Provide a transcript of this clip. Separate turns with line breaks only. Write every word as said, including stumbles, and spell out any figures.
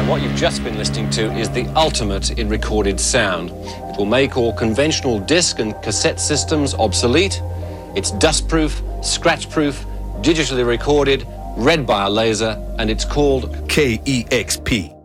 What you've just been listening to is the ultimate in recorded sound. It will make all conventional disc and cassette systems obsolete. It's dust-proof, scratch-proof, digitally recorded, read by a laser, and it's called
K E X P.